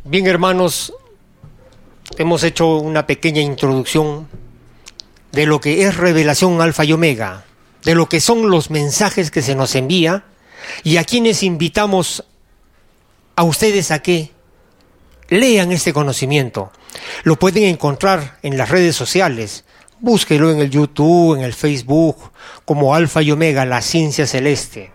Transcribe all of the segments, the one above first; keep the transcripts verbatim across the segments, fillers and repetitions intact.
Bien, hermanos, hemos hecho una pequeña introducción de lo que es revelación alfa y omega, de lo que son los mensajes que se nos envía y a quienes invitamos a ustedes a que lean este conocimiento. Lo pueden encontrar en las redes sociales, búsquelo en el YouTube, en el Facebook, como Alfa y Omega, la ciencia celeste.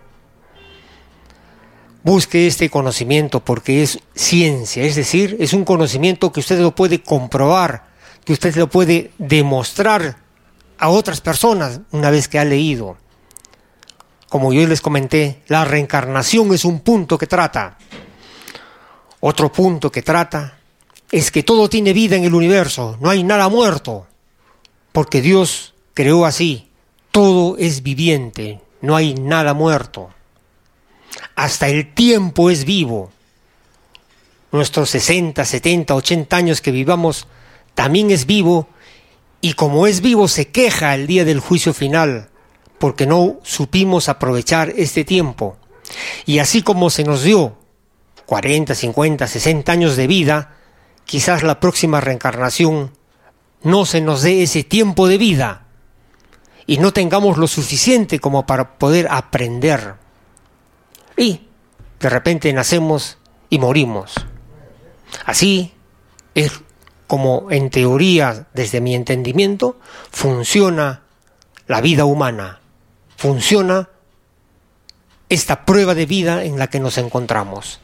Busque este conocimiento porque es ciencia, es decir, es un conocimiento que usted lo puede comprobar, que usted lo puede demostrar a otras personas una vez que ha leído. Como yo les comenté, la reencarnación es un punto que trata. Otro punto que trata es que todo tiene vida en el universo, no hay nada muerto, porque Dios creó así, todo es viviente, no hay nada muerto. Hasta el tiempo es vivo. Nuestros sesenta, setenta, ochenta años que vivamos también es vivo, y como es vivo se queja el día del juicio final, porque no supimos aprovechar este tiempo. Y así como se nos dio cuarenta, cincuenta, sesenta años de vida, quizás la próxima reencarnación no se nos dé ese tiempo de vida y no tengamos lo suficiente como para poder aprender. Y de repente nacemos y morimos. Así es como en teoría, desde mi entendimiento, funciona la vida humana, funciona esta prueba de vida en la que nos encontramos.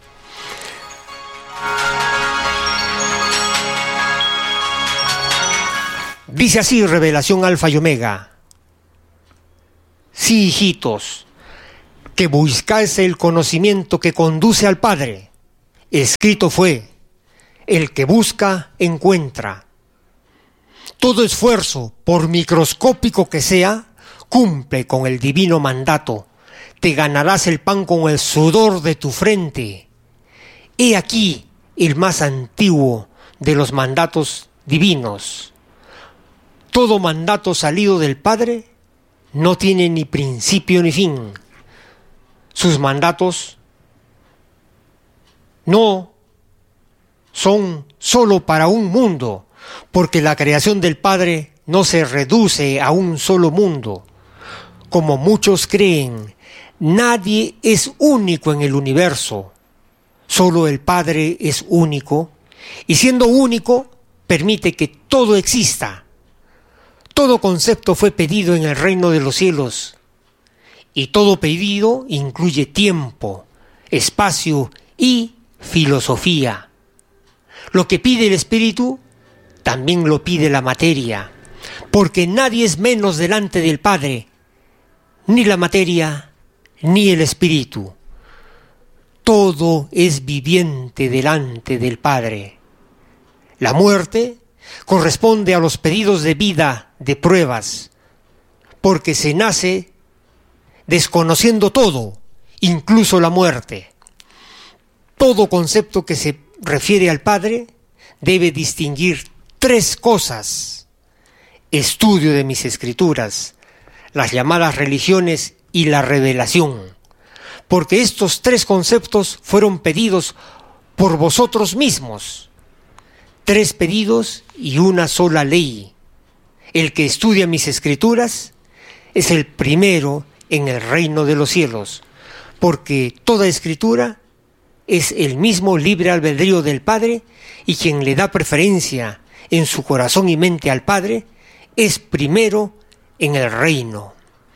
Dice así revelación alfa y omega: sí, hijitos, que buscáis el conocimiento que conduce al Padre. Escrito fue: el que busca, encuentra. Todo esfuerzo, por microscópico que sea, cumple con el divino mandato. Te ganarás el pan con el sudor de tu frente. He aquí el más antiguo de los mandatos divinos. Todo mandato salido del Padre no tiene ni principio ni fin. Sus mandatos no son solo para un mundo, porque la creación del Padre no se reduce a un solo mundo. Como muchos creen, nadie es único en el universo, solo el Padre es único, y siendo único, permite que todo exista. Todo concepto fue pedido en el reino de los cielos, y todo pedido incluye tiempo, espacio y filosofía. Lo que pide el espíritu, también lo pide la materia, porque nadie es menos delante del Padre, ni la materia, ni el espíritu. Todo es viviente delante del Padre. La muerte corresponde a los pedidos de vida, de pruebas, porque se nace desconociendo todo, incluso la muerte. Todo concepto que se refiere al Padre debe distinguir tres cosas: estudio de mis escrituras, las llamadas religiones y la revelación, porque estos tres conceptos fueron pedidos por vosotros mismos. Tres pedidos y una sola ley. El que estudia mis escrituras es el primero en el reino de los cielos, porque toda escritura es el mismo libre albedrío del Padre, y quien le da preferencia en su corazón y mente al Padre es primero en el reino.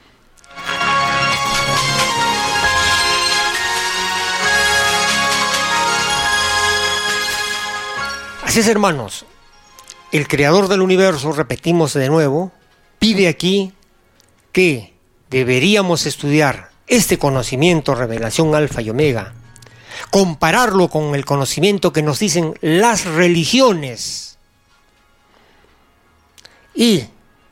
Así es, hermanos, el creador del universo, repetimos de nuevo, pide aquí que deberíamos estudiar este conocimiento, revelación alfa y omega, compararlo con el conocimiento que nos dicen las religiones, y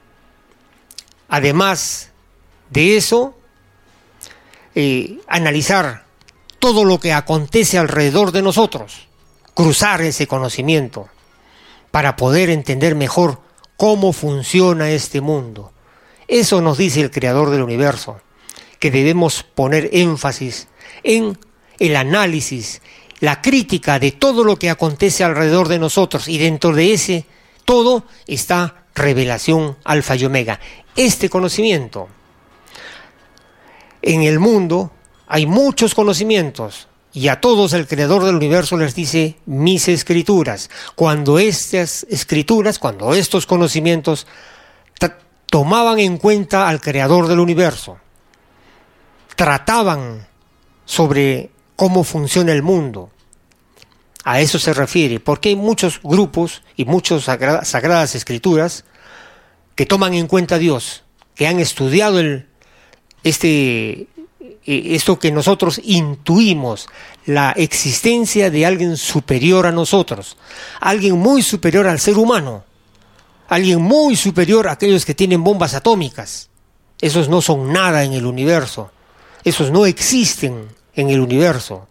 además de eso, eh, analizar todo lo que acontece alrededor de nosotros, cruzar ese conocimiento para poder entender mejor cómo funciona este mundo. Eso nos dice el creador del universo, que debemos poner énfasis en el análisis la crítica de todo lo que acontece alrededor de nosotros, y dentro de ese todo está revelación alfa y omega. Este conocimiento. En el mundo hay muchos conocimientos, y a todos el Creador del universo les dice mis escrituras. Cuando estas escrituras, cuando estos conocimientos tomaban en cuenta al Creador del universo, trataban sobre cómo funciona el mundo. A eso se refiere, porque hay muchos grupos y muchas sagra- sagradas escrituras que toman en cuenta a Dios, que han estudiado el, este, esto que nosotros intuimos, la existencia de alguien superior a nosotros, alguien muy superior al ser humano, alguien muy superior a aquellos que tienen bombas atómicas. Esos no son nada en el universo, esos no existen en el universo,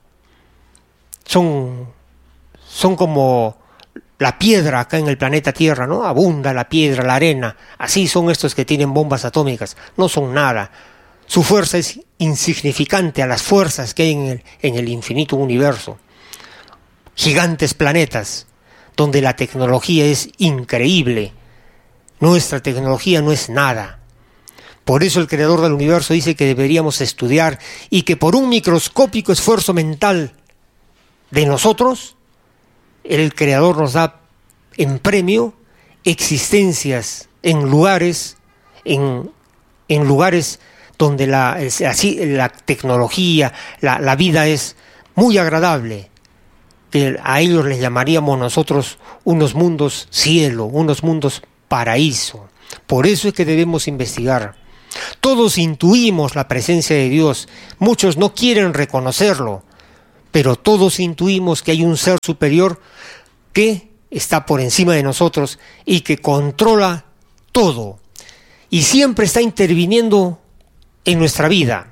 son, son como la piedra acá en el planeta Tierra, ¿no? Abunda la piedra, la arena, así son estos que tienen bombas atómicas, no son nada. Su fuerza es insignificante a las fuerzas que hay en el, en el infinito universo. Gigantes planetas, donde la tecnología es increíble. Nuestra tecnología no es nada. Por eso el Creador del universo dice que deberíamos estudiar y que por un microscópico esfuerzo mental de nosotros, el Creador nos da en premio existencias en lugares, en, en lugares donde la, así, la tecnología, la, la vida es muy agradable, que a ellos les llamaríamos nosotros unos mundos cielo, unos mundos paraíso. Por eso es que debemos investigar. Todos intuimos la presencia de Dios, muchos no quieren reconocerlo, pero todos intuimos que hay un ser superior que está por encima de nosotros y que controla todo y siempre está interviniendo en nuestra vida.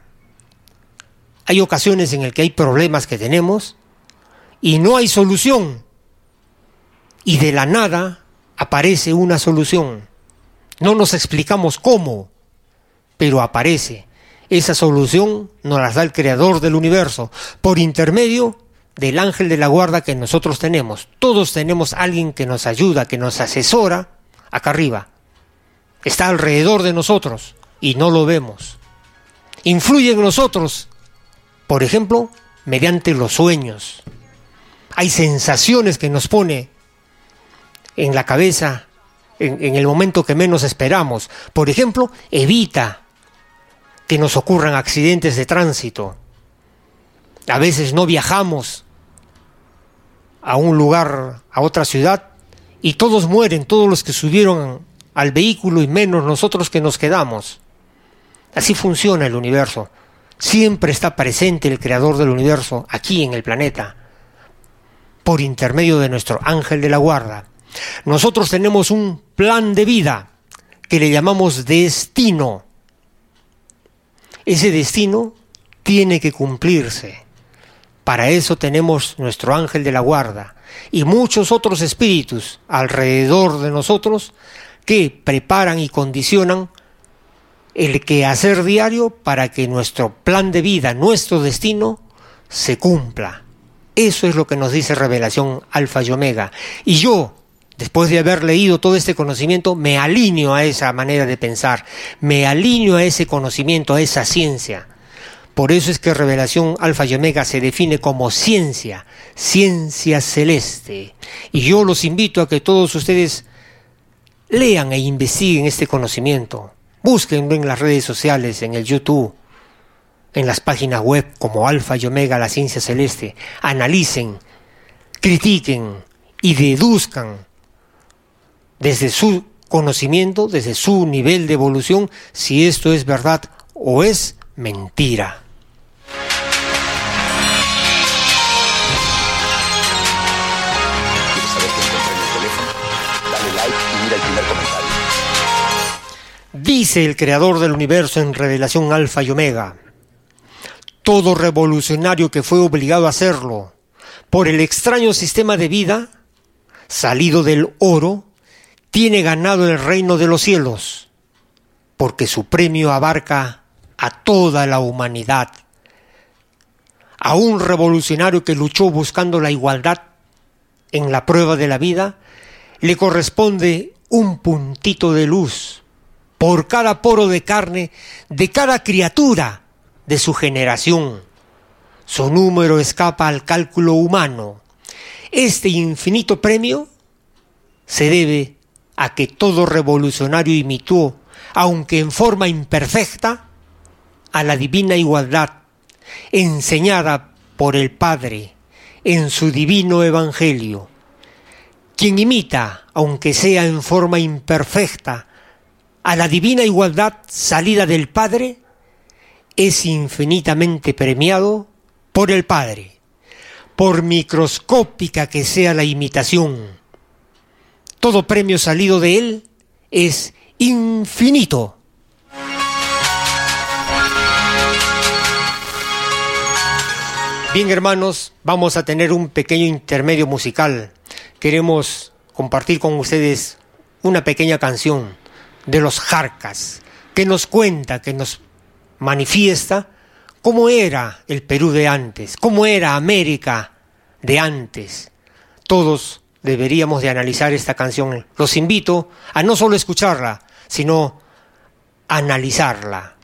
Hay ocasiones en las que hay problemas que tenemos y no hay solución, y de la nada aparece una solución. No nos explicamos cómo, pero aparece. Esa solución nos la da el Creador del universo por intermedio del ángel de la guarda que nosotros tenemos. Todos tenemos a alguien que nos ayuda, que nos asesora acá arriba. Está alrededor de nosotros y no lo vemos. Influye en nosotros, por ejemplo, mediante los sueños. Hay sensaciones que nos pone en la cabeza en, en el momento que menos esperamos. Por ejemplo, evita que nos ocurran accidentes de tránsito. A veces no viajamos a un lugar, a otra ciudad, y todos mueren, todos los que subieron al vehículo y menos nosotros que nos quedamos. Así funciona el universo. Siempre está presente el Creador del universo aquí en el planeta, por intermedio de nuestro ángel de la guarda. Nosotros tenemos un plan de vida que le llamamos destino. Ese destino tiene que cumplirse. Para eso tenemos nuestro ángel de la guarda y muchos otros espíritus alrededor de nosotros que preparan y condicionan el quehacer diario para que nuestro plan de vida, nuestro destino, se cumpla. Eso es lo que nos dice Revelación Alfa y Omega. Y yo, después de haber leído todo este conocimiento, me alineo a esa manera de pensar, me alineo a ese conocimiento, a esa ciencia. Por eso es que Revelación Alfa y Omega se define como ciencia, ciencia celeste. Y yo los invito a que todos ustedes lean e investiguen este conocimiento. Búsquenlo en las redes sociales, en el YouTube, en las páginas web como Alfa y Omega, la ciencia celeste. Analicen, critiquen y deduzcan desde su conocimiento, desde su nivel de evolución, si esto es verdad o es mentira. ¿Quieres saber qué encontré en el teléfono? Dale like y mira el primer comentario. Dice el Creador del universo en Revelación Alfa y Omega: todo revolucionario que fue obligado a hacerlo por el extraño sistema de vida salido del oro tiene ganado el reino de los cielos, porque su premio abarca a toda la humanidad. a un revolucionario que luchó buscando la igualdad en la prueba de la vida, le corresponde un puntito de luz por cada poro de carne de cada criatura de su generación. Su número escapa al cálculo humano. Este infinito premio se debe a que todo revolucionario imitó, aunque en forma imperfecta, a la divina igualdad enseñada por el Padre en su divino Evangelio. Quien imita, aunque sea en forma imperfecta, a la divina igualdad salida del Padre, es infinitamente premiado por el Padre, por microscópica que sea la imitación. Todo premio salido de él es infinito. Bien, hermanos, vamos a tener un pequeño intermedio musical. Queremos compartir con ustedes una pequeña canción de los Jarcas, que nos cuenta, que nos manifiesta cómo era el Perú de antes, cómo era América de antes. Todos deberíamos de analizar esta canción. Los invito a no solo escucharla, sino a analizarla.